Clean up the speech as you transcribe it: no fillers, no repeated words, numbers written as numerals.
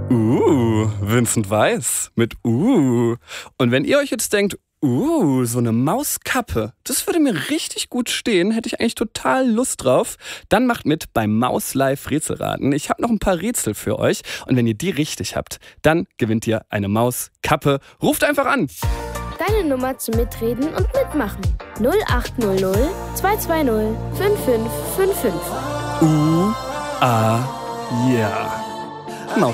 Vincent Weiss mit Und wenn ihr euch jetzt denkt, so eine Mauskappe, das würde mir richtig gut stehen, hätte ich eigentlich total Lust drauf, dann macht mit beim Maus Live Rätselraten. Ich habe noch ein paar Rätsel für euch und wenn ihr die richtig habt, dann gewinnt ihr eine Mauskappe. Ruft einfach an. Deine Nummer zum Mitreden und Mitmachen. 0800 220 5555. Ja.